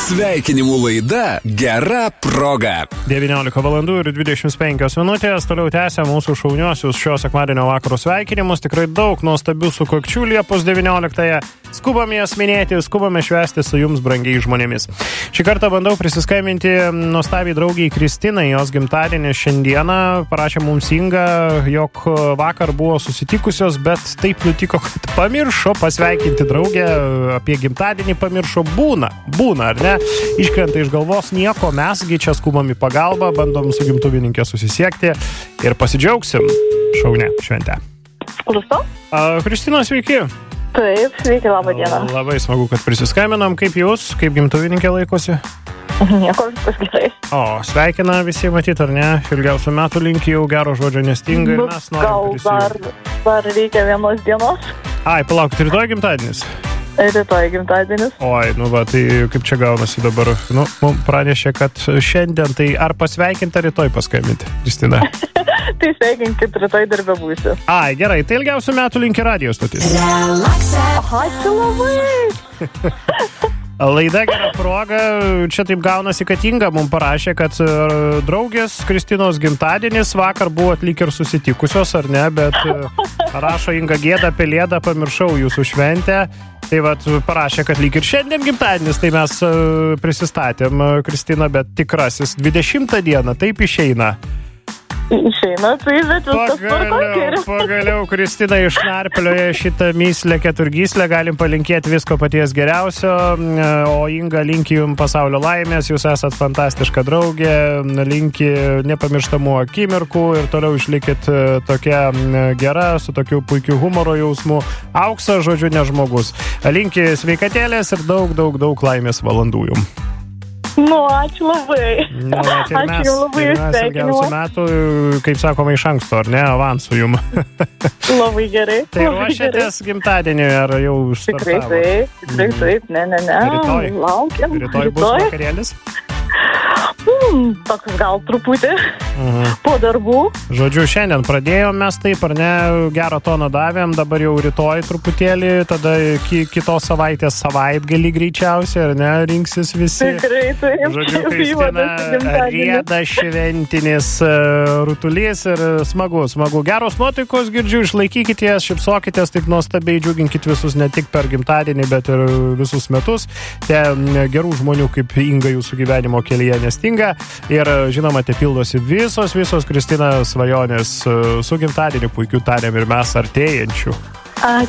Sveikinimų laida Gera proga. 19 valandų ir 25 minutės. Toliau tęsia mūsų šauniuosius šio sekmadienio vakaro sveikinimus. Tikrai daug nuostabių sukakčių Liepos 19-ąją. Skubame jas minėti, skubame švęsti su jums brangiai žmonėmis. Šį kartą bandau prisiskambinti nuostabiai draugiai Kristinai, jos gimtadienis šiandieną. Parašė mums Inga, jog vakar buvo susitikusios, bet taip nutiko, kad pamiršo pasveikinti draugę, apie gimtadienį pamiršo. Būna, ar ne? Iškrenta iš galvos nieko, mesgi čia skubam į pagalbą, bandom su gimtuvininkė susisiekti ir pasidžiaugsim šaunę šventę. Klauso? Kristina, sveiki. Taip, sveiki, labą dieną. Labai smagu, kad prisiskambinam. Kaip jūs, kaip gimtuvininkė laikosi? Nieko, viskas gerai. Sveikina visi, matyt, ar ne? Ilgiausių metų linki, jau gero žodžio nestinga ir mes norim prisijungti. Gal dar reikia vienos dienos? Palaukit, rytoj gimtadienis? Rytoj gimtadienis. Tai kaip čia gaunasi dabar? Mums pranešė, kad šiandien, tai ar pasveikinti, ar rytoj paskambinti, Kristina? Tai sveikinkit, rytoj darbę būsiu. Gerai, tai ilgiausių metų linki radijo stotis. Ačiū labai. Laida Gera proga, čia taip gaunasi, kad Inga mums parašė, kad draugės Kristinos gimtadienis vakar buvo lyg ir susitikusios, ar ne, bet rašo Inga gėda pelėda, pamiršau jūsų šventę. Tai parašė, kad lyg ir šiandien gimtadienis, tai mes prisistatėm Kristiną, bet tikrasis 20 dieną, taip išeina. Išeina, tai bet viskas tvarkoj. Pagaliau Kristina išnarplioja šitą myslę keturgyslę, galim palinkėti visko paties geriausio, o Inga linki jums pasaulio laimės, jūs esat fantastiška draugė, linki nepamirštamų akimirkų ir toliau išlikit tokia gera, su tokiu puikiu humoro jausmu, auksas, žodžiu, ne žmogus. Linki sveikatėlės ir daug laimės valandų jums. Ačiū labai. Ačiū labai ilgiausių metų, kaip sakoma, iš anksto, ar ne, avansų jums. Labai gerai. Tai ruošiatės gimtadienį, ar jau startavo? Tikrai taip, ne. Rytoj. Laukiam. Rytoj bus vakarėlis? Toks gal truputį po darbų. Žodžiu, šiandien pradėjom mes taip, ar ne, gerą toną davėm, dabar jau rytoj truputėlį, tada kitos savaitės savaitgalį greičiausiai, ar ne, rinksis visi. Tikrai taip. Žodžiu, Kristina, rieda šventinis rutulys ir smagu. Geros nuotaikos girdžiu, išlaikykite jas, šipsokitės, taip nuostabiai džiuginkit visus ne tik per gimtadienį, bet ir visus metus. Tie gerų žmonių kaip Inga jūsų gyvenimo kelyje nestinga. Ir žinoma, te pildosi visos Kristina svajonės su gimtadieniu puikiu tarėm ir mes artėjančių.